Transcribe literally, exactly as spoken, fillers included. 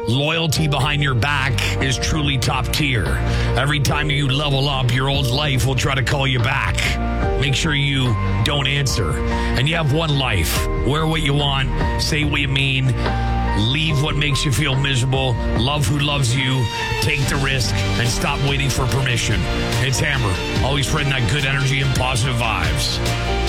Loyalty behind your back is truly top tier. Every time you level up, your old life will try to call you back. Make sure you don't answer. And you have one life. Wear what you want. Say what you mean. Leave what makes you feel miserable. Love who loves you. Take the risk and stop waiting for permission. It's Hammer. Always spreading that good energy and positive vibes.